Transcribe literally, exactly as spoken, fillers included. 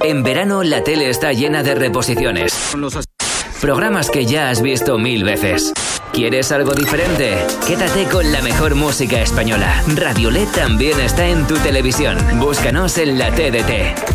En verano la tele está llena de reposiciones. Programas que ya has visto mil veces. ¿Quieres algo diferente? Quédate con la mejor música española. Radiolet también está en tu televisión. Búscanos en la T D T.